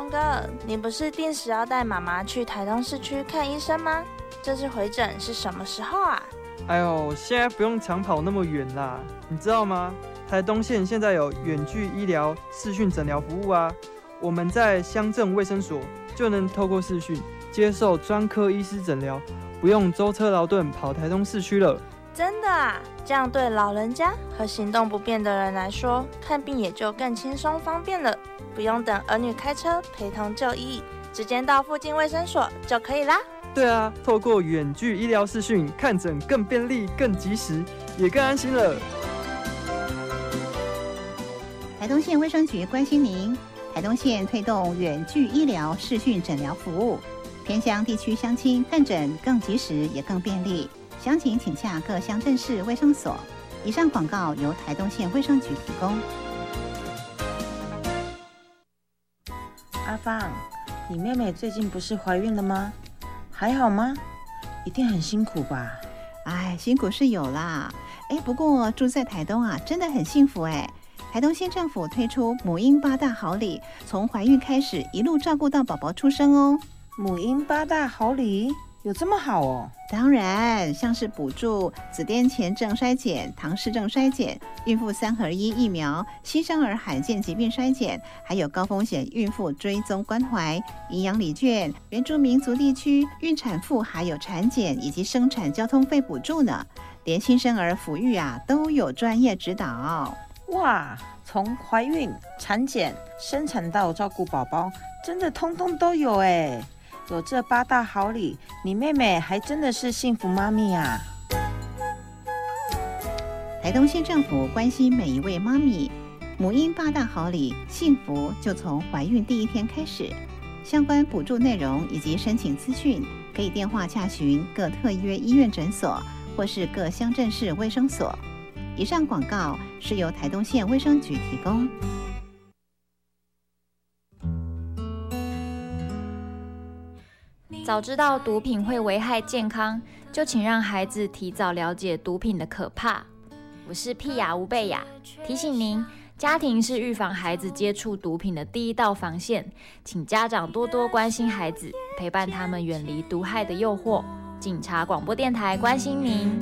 峰哥，你不是定时要带妈妈去台东市区看医生吗？这次回诊是什么时候啊？ 哎呦，现在不用长跑那么远啦，你知道吗？台东县现在有远距医疗视讯诊疗服务啊，我们在乡镇卫生所就能透过视讯接受专科医师诊疗，不用舟车劳顿跑台东市区了。 真的啊，这样对老人家和行动不便的人来说，看病也就更轻松方便了，不用等儿女开车陪同就医，直接到附近卫生所就可以啦。 对啊，透过远距医疗视讯看诊更便利、更及时，也更安心了。 台东县卫生局关心您，台东县推动远距医疗视讯诊疗服务，偏乡地区乡亲看诊更及时也更便利。详情请洽各乡镇市卫生所。以上广告由台东县卫生局提供。 阿芳，你妹妹最近不是怀孕了吗？还好吗？一定很辛苦吧？ 哎，辛苦是有啦。不过住在台东啊，真的很幸福哎。台东县政府推出母婴8大好礼，从怀孕开始一路照顾到宝宝出生哦。 母婴8大好礼有这么好哦？ 当然，像是补助子癫前症筛检、唐氏症筛检、孕妇3合1疫苗、新生儿罕见疾病筛检，还有高风险孕妇追踪关怀、营养礼券、原住民族地区孕产妇还有产检以及生产交通费补助呢。连新生儿抚育啊都有专业指导。 哇，从怀孕、产检、生产到照顾宝宝，真的通通都有哎！有这8大好礼，你妹妹还真的是幸福妈咪啊！ 台东县政府关心每一位妈咪，母婴8大好礼，幸福就从怀孕第1天开始。相关补助内容以及申请资讯，可以电话洽询各特约医院诊所或是各乡镇市卫生所。以上广告是由台东县卫生局提供。 早知道毒品会危害健康，就请让孩子提早了解毒品的可怕。我是屁雅吴贝雅，提醒您，家庭是预防孩子接触毒品的第一道防线，请家长多多关心孩子，陪伴他们远离毒害的诱惑。警察广播电台关心您。